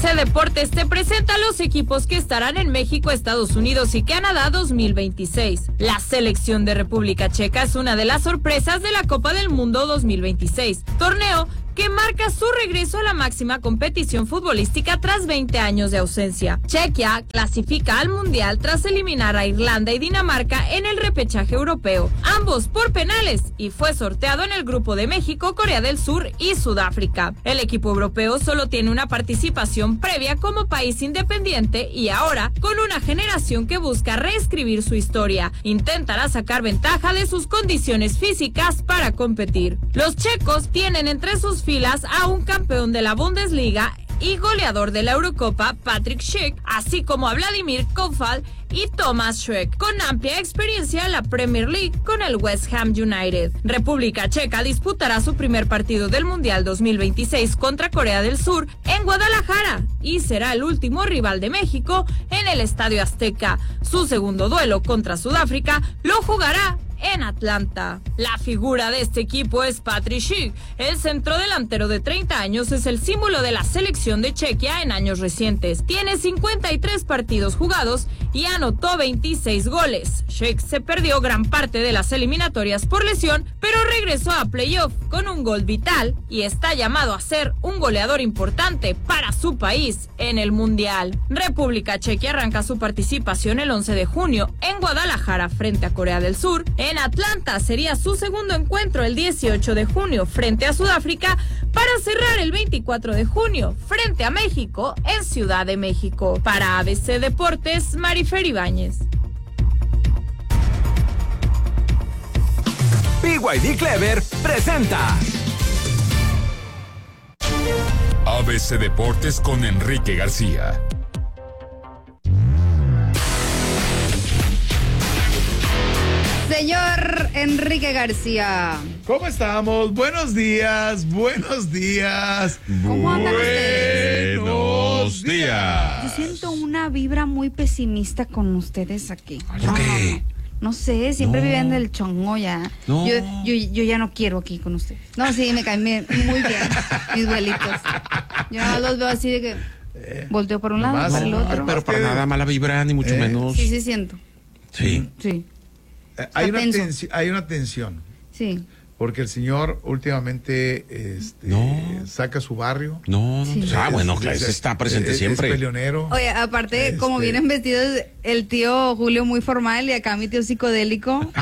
ABC Deportes te presenta los equipos que estarán en México, Estados Unidos y Canadá 2026. La selección de República Checa es una de las sorpresas de la Copa del Mundo 2026, torneo que marca su regreso a la máxima competición futbolística tras 20 años de ausencia. Chequia clasifica al Mundial tras eliminar a Irlanda y Dinamarca en el repechaje europeo, ambos por penales, y fue sorteado en el grupo de México, Corea del Sur y Sudáfrica. El equipo europeo solo tiene una participación previa como país independiente y ahora, con una generación que busca reescribir su historia, intentará sacar ventaja de sus condiciones físicas para competir. Los checos tienen entre sus filas a un campeón de la Bundesliga y goleador de la Eurocopa, Patrick Schick, así como a Vladimir Koufal y Thomas Schreck, con amplia experiencia en la Premier League con el West Ham United. República Checa disputará su primer partido del Mundial 2026 contra Corea del Sur en Guadalajara y será el último rival de México en el Estadio Azteca. Su segundo duelo contra Sudáfrica lo jugará en Atlanta. La figura de este equipo es Patrick Schick. El centrodelantero de 30 años es el símbolo de la selección de Chequia en años recientes. Tiene 53 partidos jugados y anotó 26 goles. Schick se perdió gran parte de las eliminatorias por lesión, pero regresó a playoff con un gol vital y está llamado a ser un goleador importante para su país en el Mundial. República Checa arranca su participación el 11 de junio en Guadalajara frente a Corea del Sur. En Atlanta sería su segundo encuentro el 18 de junio frente a Sudáfrica para cerrar el 24 de junio frente a México en Ciudad de México. Para ABC Deportes, Marifer Ibáñez. BYD Clever presenta ABC Deportes con Enrique García. Señor Enrique García. ¿Cómo estamos? Buenos días, buenos días. ¿Cómo andan ustedes? Buenos días. Yo siento una vibra muy pesimista con ustedes aquí. ¿Por qué? No sé, siempre viven del chongo ya. No. Yo ya no quiero aquí con ustedes. No, sí, me caen muy bien mis duelitos. Yo los veo así de que volteo por un lado, Más, para el otro. Pero para nada mala vibra, ni mucho menos. Sí, sí siento. Sí. Sí. Hay Está una tensión. Sí. Porque el señor últimamente saca su barrio. No, Sí. bueno, claro, ese está presente siempre. Es peleonero. Oye, aparte, como vienen vestidos, el tío Julio muy formal y acá mi tío psicodélico.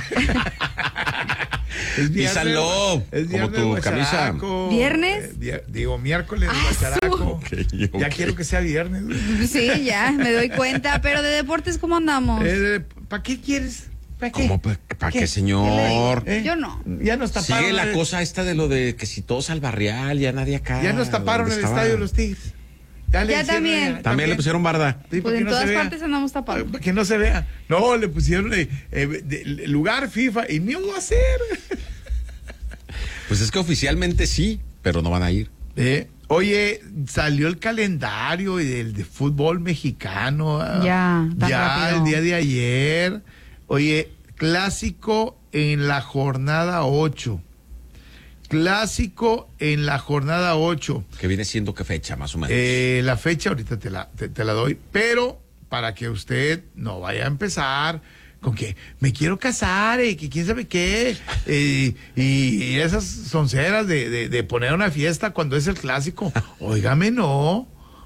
Es Písalo, es como viernes tu guacharaco. ¿Viernes? Digo, miércoles guacharaco. Okay. Ya quiero que sea viernes. Sí, ya, me doy cuenta. Pero de deportes, ¿cómo andamos? ¿Para qué quieres? ¿Para qué? ¿Cómo? ¿Para qué, señor? Yo no. Ya nos taparon. Sigue la cosa esta de lo de que si todos al barrial, ya nadie acá. Ya nos taparon el estadio de los Tigres. Ya hicieron también. También le pusieron barda. Sí, Pues para que en no todas se vea. partes andamos tapados. Para que no se vea. No, le pusieron lugar FIFA y ni va a hacer. Pues es que oficialmente sí, pero no van a ir. Oye, salió el calendario de fútbol mexicano. Ya, tan ya rápido. el día de ayer. Oye, clásico en la jornada 8. Clásico en la jornada 8. Que viene siendo qué fecha, más o menos. La fecha ahorita te la doy, pero para que usted no vaya a empezar con que me quiero casar y que quién sabe qué, y esas sonceras de poner una fiesta cuando es el clásico. Óigame no.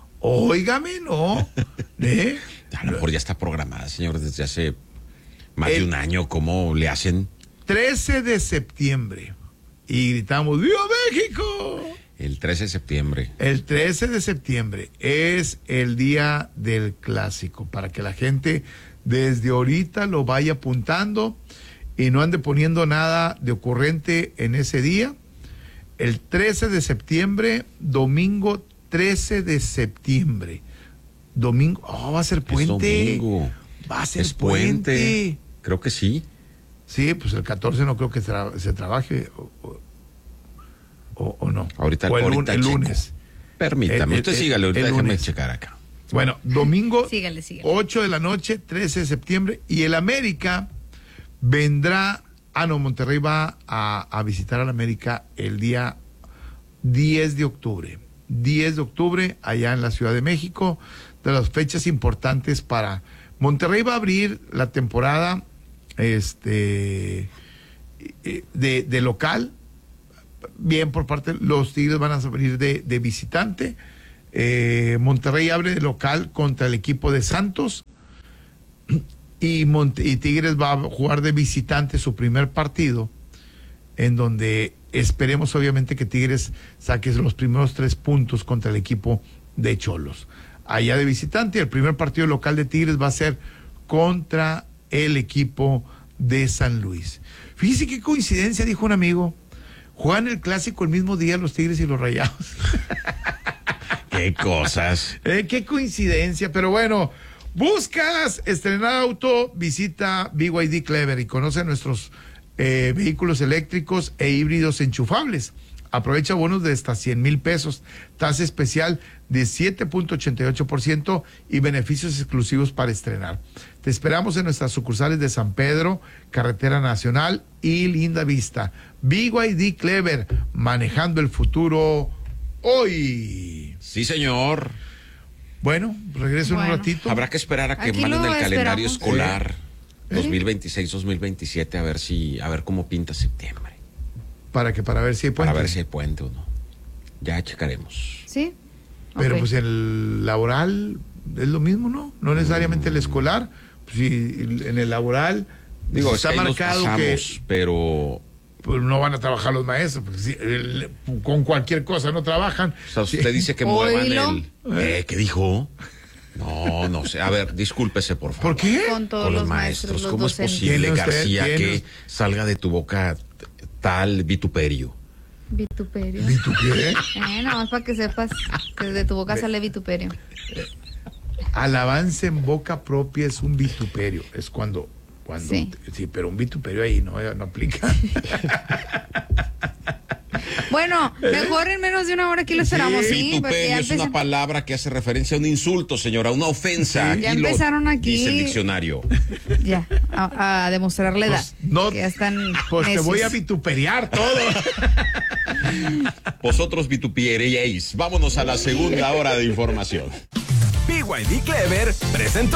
A lo mejor ya está programada, señor, desde hace más de un año. ¿Cómo le hacen? 13 de septiembre. Y gritamos, ¡Viva México! El 13 de septiembre. El 13 de septiembre es el día del clásico, para que la gente desde ahorita lo vaya apuntando y no ande poniendo nada de ocurrente en ese día. El 13 de septiembre, domingo 13 de septiembre. Domingo, va a ser puente. Es domingo. Va a ser Es puente. Creo que sí. Sí, pues el 14 no creo que se trabaje o no. Ahorita o el checo. lunes. Permítame, usted sígale, ahorita déjeme lunes. checar acá. Bueno, domingo, Sígale. 8 de la noche, 13 de septiembre, y el América vendrá, Monterrey va a visitar al América el día 10 de octubre. 10 de octubre, allá en la Ciudad de México, de las fechas importantes para Monterrey. Va a abrir la temporada de local, bien por parte, los Tigres van a abrir de visitante. Monterrey abre de local contra el equipo de Santos y Tigres va a jugar de visitante su primer partido, en donde esperemos obviamente que Tigres saque los primeros 3 puntos contra el equipo de Xolos. Allá de visitante, el primer partido local de Tigres va a ser contra el equipo de San Luis. Fíjese qué coincidencia, dijo un amigo. Juegan el clásico el mismo día los Tigres y los Rayados. Qué cosas. Qué coincidencia, pero bueno, buscas estrenar auto, visita BYD Clever y conoce nuestros vehículos eléctricos e híbridos enchufables. Aprovecha bonos de hasta 100,000 pesos, tasa especial de 7.88% y beneficios exclusivos para estrenar. Te esperamos en nuestras sucursales de San Pedro, Carretera Nacional y Linda Vista. BYD Clever, manejando el futuro hoy. Sí, señor. Bueno, regreso en un ratito. Habrá que esperar a que Aquí manden lo el calendario esperamos. escolar 2026-2027 a ver cómo pinta septiembre. Para ver si hay puente. Para ver si hay puente o no. Ya checaremos. ¿Sí? Pero Ok. pues el laboral es lo mismo, ¿no? No necesariamente el escolar. Pues, sí, en el laboral Digo, está es que ahí nos marcado pasamos, pero pues no van a trabajar los maestros, porque sí, con cualquier cosa no trabajan. o sea, usted Sí. dice que muevan Oílo. ¿qué dijo? No sé. A ver, discúlpese, por favor. ¿Por qué? Con todos Con los maestros, los ¿Cómo es docentes. posible, ¿Tiene usted- García, tiene que usted- salga de tu boca tal vituperio? Vituperio. ¿Y tú qué? Nada más para que sepas que de tu boca sale vituperio. Alabanza en boca propia es un vituperio. Es cuando Sí. sí, pero un vituperio ahí no aplica. Bueno, mejor en menos de una hora aquí lo esperamos, ¿sí? Porque Vituperio ya es una palabra que hace referencia a un insulto, señora, una ofensa. Sí. Ya Aquí lo empezaron aquí. dice el diccionario. Ya, a demostrar la edad. Pues, no, que ya están pues te necios. voy a vituperiar todo. Vosotros vitupieréis. Vámonos a la segunda hora de información. BYD Clever presentó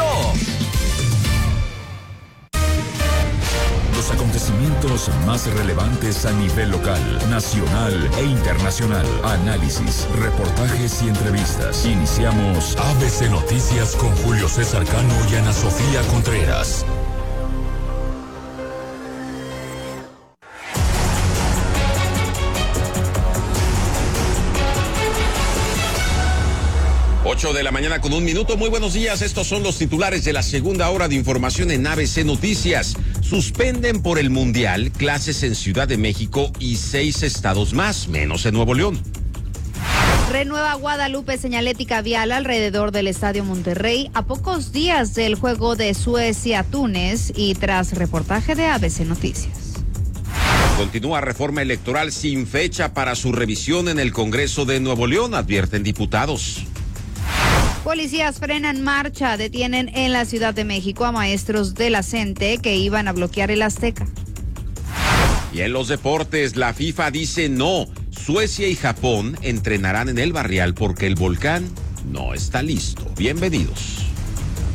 Los acontecimientos más relevantes a nivel local, nacional e internacional. Análisis, reportajes y entrevistas. Iniciamos ABC Noticias con Julio César Cano y Ana Sofía Contreras. Ocho de la mañana con 1 minuto. Muy buenos días. Estos son los titulares de la segunda hora de información en ABC Noticias. Suspenden por el Mundial clases en Ciudad de México y 6 estados más, menos en Nuevo León. Renueva Guadalupe señalética vial alrededor del Estadio Monterrey a pocos días del juego de Suecia-Túnez y tras reportaje de ABC Noticias. Continúa reforma electoral sin fecha para su revisión en el Congreso de Nuevo León, advierten diputados. Policías frenan marcha, detienen en la Ciudad de México a maestros de la CENTE que iban a bloquear el Azteca. Y en los deportes, la FIFA dice no. Suecia y Japón entrenarán en el Barrial porque el volcán no está listo. Bienvenidos.